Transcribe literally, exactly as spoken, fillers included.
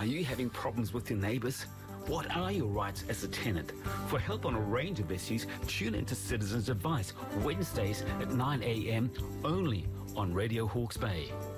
Are you having problems with your neighbours? What are your rights as a tenant? For help on a range of issues, tune into Citizens Advice, Wednesdays at nine a m only on Radio Hawke's Bay.